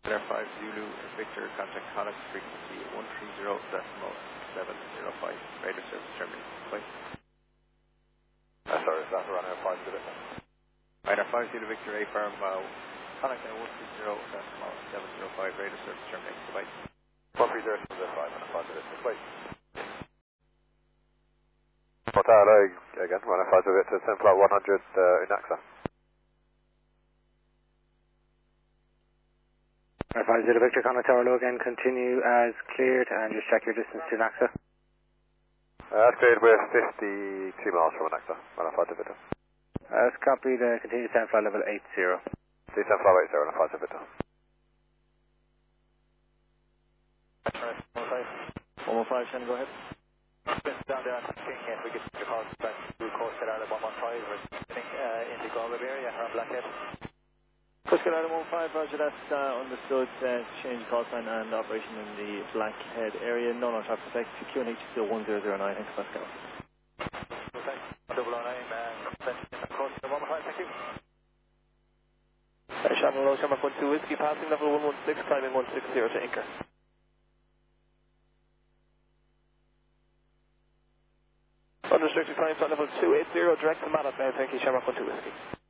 Air 5 Zulu Victor, contact Connacht frequency 130.705, radio service terminated. Bye. Sorry, is that Ryanair 5 Zulu Victor? Ryanair 5 Zulu Victor, A firm, Connacht 130.705, radio service terminated. Bye. 130.5 and a 5 Zulu Victor. Bye. Hello again, Ryanair 5 Zulu Victor, 10 flight 100 in AXA. Air 5 Zulu Victor, Connacht Tower low again, continue as cleared and just check your distance to AXA. That's cleared, we're 52 miles from AXA, Ryanair 5 Zulu Victor. Let's copy the continuous time flight level 80. Descent flight 80, Ryanair 5 Zulu Victor. 115, Shannon, go ahead. Down there, King, we get the call back to course at Ireland 115, we're in the Galway area, around Blackhead. Coast Guard Ireland 15, roger that, understood, change call sign and operation in the Blackhead area, no traffic effect, QNH 1009, thanks Pascal. Okay, 009, course at 115, thank you. Shannon Low, Shamrock 12 Whiskey, passing level 116, climbing 160 to anchor. Unrestricted climb, flight level 280, direct to Mallet now, thank you, Shamrock 12 Whiskey.